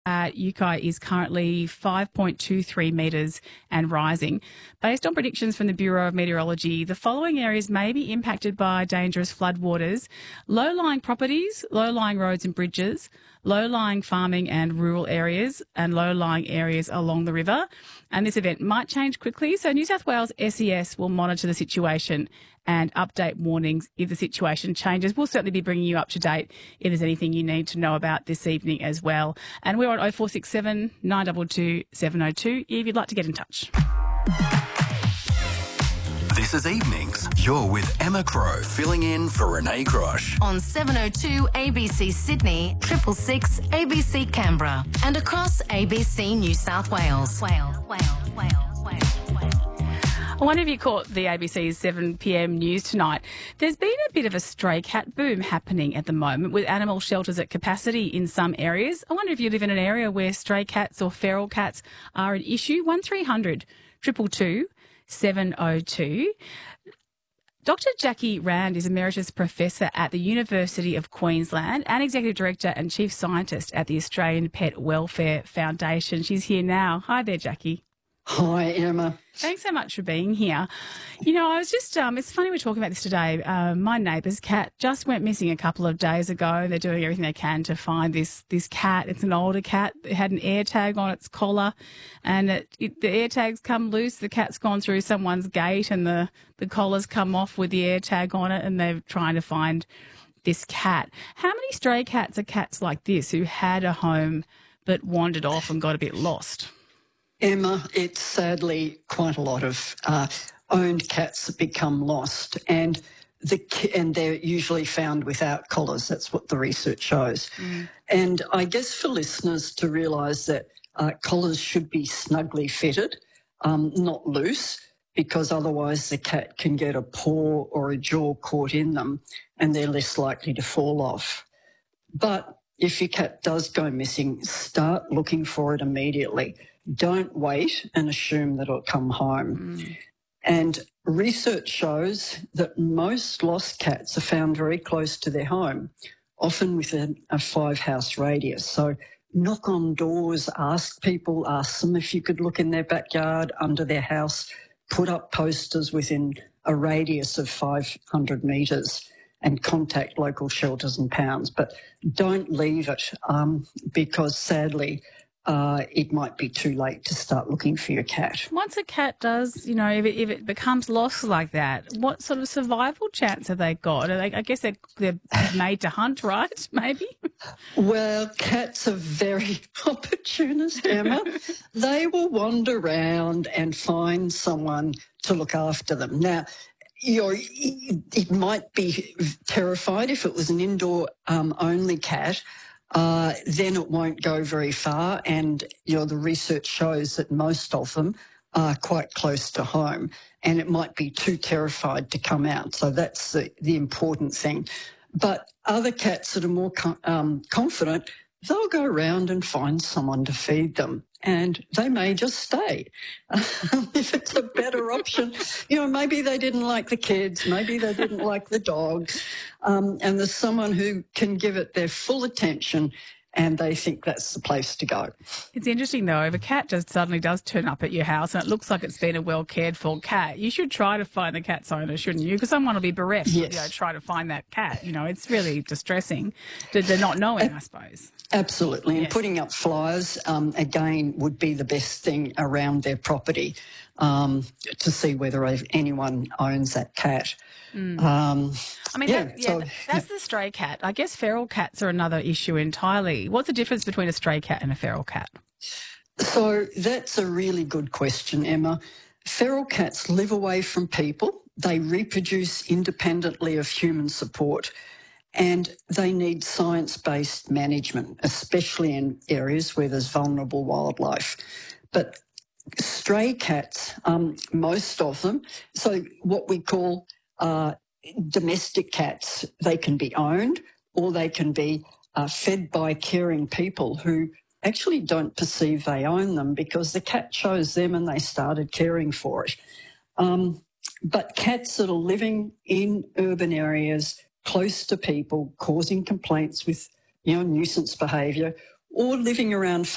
at Yukai is currently 5.23 metres and rising. Based on predictions from the Bureau of Meteorology, the following areas may be impacted by dangerous floodwaters: low-lying properties, low-lying roads and bridges, low-lying farming and rural areas, and low-lying areas along the river. And this event might change quickly, so New South Wales SES will monitor the situation and update warnings if the situation changes. We'll certainly be bringing you up to date if there's anything you need to know about this evening as well. And we're on 0467 922 702 if you'd like to get in touch. This is Evenings. You're with Emma Crow, filling in for Renee Grosh. On 702 ABC Sydney, 666 ABC Canberra, and across ABC New South Wales. I wonder if you caught the ABC's 7pm news tonight. There's been a bit of a stray cat boom happening at the moment, with animal shelters at capacity in some areas. I wonder if you live in an area where stray cats or feral cats are an issue. 1300 222 702. Dr. Jackie Rand is Emeritus Professor at the University of Queensland and Executive Director and Chief Scientist at the Australian Pet Welfare Foundation. She's here now. Hi there, Jackie. Hi, Emma. Thanks so much for being here. You know, I was just, it's funny we're talking about this today. My neighbour's cat just went missing a couple of days ago. They're doing everything they can to find this cat. It's an older cat. It had an air tag on its collar, and the air tag's come loose. The cat's gone through someone's gate and the collar's come off with the air tag on it, and they're trying to find this cat. How many stray cats are cats like this who had a home but wandered off and got a bit lost? Emma, it's sadly quite a lot of owned cats that become lost, and they're usually found without collars. That's what the research shows. And I guess for listeners to realise that collars should be snugly fitted, not loose, because otherwise the cat can get a paw or a jaw caught in them and they're less likely to fall off. But if your cat does go missing, start looking for it immediately. Don't wait and assume that it'll come home. And research shows that most lost cats are found very close to their home, often within a 5-house radius. So knock on doors, ask them if you could look in their backyard, under their house, put up posters within a radius of 500 metres and contact local shelters and pounds. But don't leave it because sadly, it might be too late to start looking for your cat. Once a cat does, you know, if it becomes lost like that, what sort of survival chance have they got? I guess they're made to hunt, right? Maybe? Well, cats are very opportunist, Emma. They will wander around and find someone to look after them. Now, it might be terrified if it was an indoor only cat. Then it won't go very far, and the research shows that most of them are quite close to home, and it might be too terrified to come out. So that's the important thing. But other cats that are more confident, they'll go around and find someone to feed them, and they may just stay. If it's a better option, maybe they didn't like the kids, maybe they didn't like the dogs, and there's someone who can give it their full attention and they think that's the place to go. It's interesting, though, if a cat just suddenly does turn up at your house and it looks like it's been a well-cared-for cat, you should try to find the cat's owner, shouldn't you? Because someone will be bereft, try to find that cat. It's really distressing. They're not knowing, I suppose. Absolutely. And putting up flyers, again, would be the best thing around their property to see whether anyone owns that cat. That's the stray cat. I guess feral cats are another issue entirely. What's the difference between a stray cat and a feral cat? So that's a really good question, Emma. Feral cats live away from people. They reproduce independently of human support, and they need science-based management, especially in areas where there's vulnerable wildlife. But stray cats, most of them, so what we call domestic cats, they can be owned or they can be fed by caring people who actually don't perceive they own them because the cat chose them and they started caring for it. But cats that are living in urban areas close to people, causing complaints with nuisance behaviour, or living around